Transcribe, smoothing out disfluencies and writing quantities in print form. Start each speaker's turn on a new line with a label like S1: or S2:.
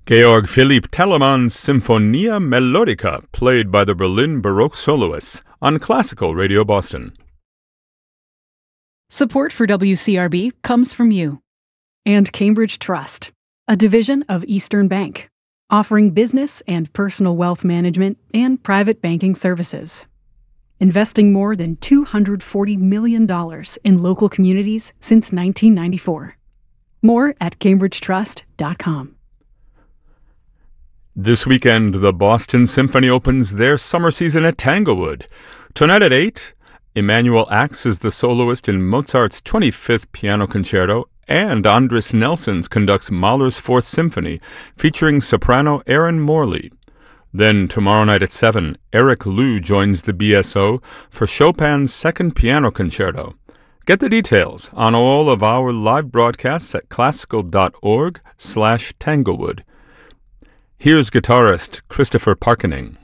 S1: Georg Philipp Telemann's Symphonia Melodica, played by the Berlin Baroque Soloists on Classical Radio Boston.
S2: Support for WCRB comes from you and Cambridge Trust, a division of Eastern Bank, offering business and personal wealth management and private banking services. Investing more than $240 million in local communities since 1994. More at cambridgetrust.com.
S1: This weekend, the Boston Symphony opens their summer season at Tanglewood. Tonight at 8, Emanuel acts as the soloist in Mozart's 25th Piano Concerto, and Andris Nelsons conducts Mahler's Fourth Symphony, featuring soprano Erin Morley. Then, tomorrow night at 7, Eric Liu joins the BSO for Chopin's Second Piano Concerto. Get the details on all of our live broadcasts at classical.org/Tanglewood. Here's guitarist Christopher Parkening.